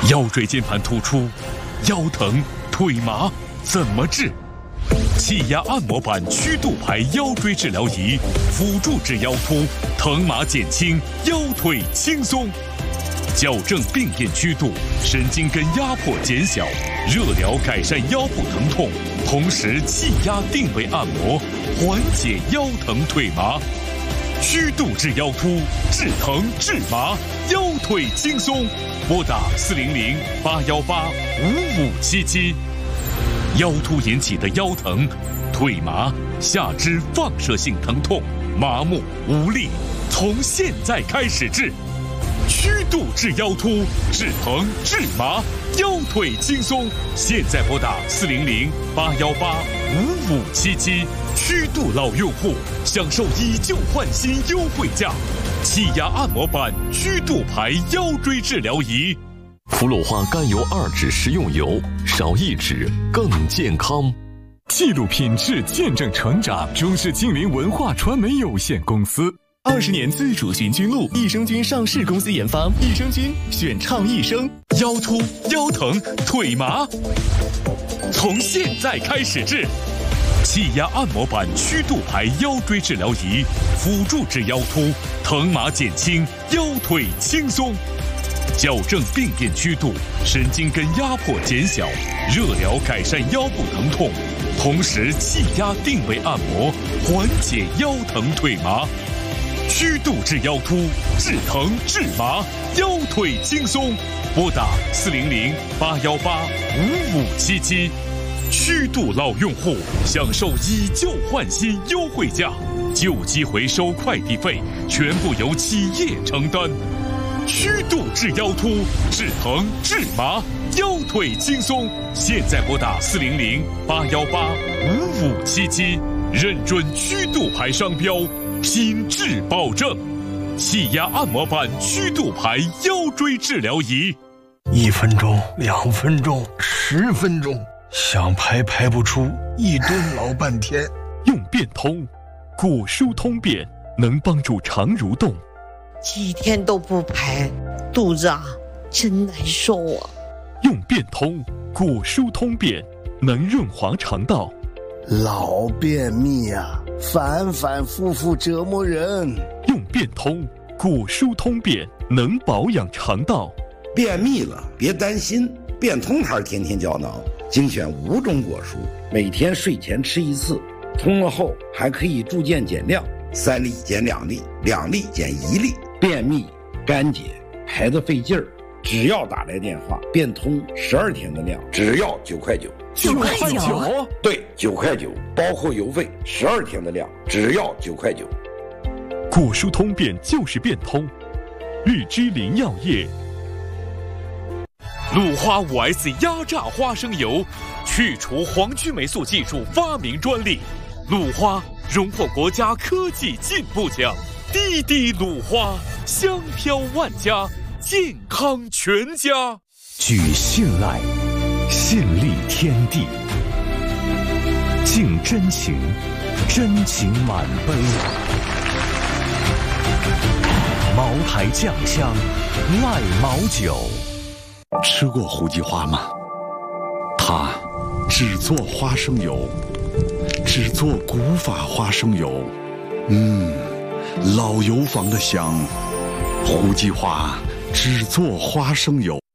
腰椎间盘突出、腰疼、腿麻怎么治？气压按摩板曲度排腰椎治疗仪，辅助治腰突，疼麻减轻，腰腿轻松。矫正病变曲度，神经根压迫减小，热疗改善腰部疼痛，同时气压定位按摩，缓解腰疼腿麻。曲度治腰突，治疼治麻，腰腿轻松。拨打400-818-5577。腰突引起的腰疼、腿麻、下肢放射性疼痛、麻木无力，从现在开始治。曲度治腰突，治疼治麻，腰腿轻松。现在拨打400-818-5577。曲度老用户享受以旧换新优惠价，气压按摩板曲度排腰椎治疗仪。 福鲁花甘油2酯食用油，少1酯更健康。 记录品质，见证成长。中视金陵文化传媒有限公司 20年自主寻菌露，益生菌上市公司研发，益生菌选畅益生。 腰突、腰疼、腿麻，从现在开始治。气压按摩板曲度排腰椎治疗仪，辅助治腰突，疼麻减轻，腰腿轻松。矫正病变曲度，神经根压迫减小，热疗改善腰部疼痛，同时气压定位按摩，缓解腰疼腿麻。曲度治腰突，治疼治麻，腰腿轻松。拨打400-818-5577。曲度老用户享受以旧换新优惠价，旧机回收快递费全部由企业承担。曲度治腰突，治疼治麻，腰腿轻松。现在拨打400-818-5577，认准曲度牌商标，品质保证。气压按摩板曲度牌腰椎治疗仪 ，1分钟、2分钟、10分钟，想排排不出，一蹲老半天。 用变通，果蔬通便能帮助肠蠕动。 几天都不排，肚子真难受啊。 用变通，果蔬通便能润滑肠道。 老便秘反反复复折磨人。 用变通，果蔬通便能保养肠道。 便秘了别担心，变通牌天天胶囊精选5种果蔬，每天睡前吃1次，通了后还可以逐渐减量，3粒减2粒，2粒减1粒。便秘、干结、孩子费劲儿，只要打来电话，变通12天的量，只要9块9。 9块9？ 对，9块9，包括邮费，12天的量，只要9块9。 果蔬通便就是变通，日之林药业。 鲁花5S 压榨花生油，去除黄曲霉素技术发明专利。鲁花荣获国家科技进步奖。滴滴鲁花，香飘万家，健康全家。 举信赖，信立天地。敬真情，真情满杯。茅台酱香，赖茅酒。 吃过胡姬花吗？它只做花生油，只做古法花生油。老油坊的香，胡姬花只做花生油。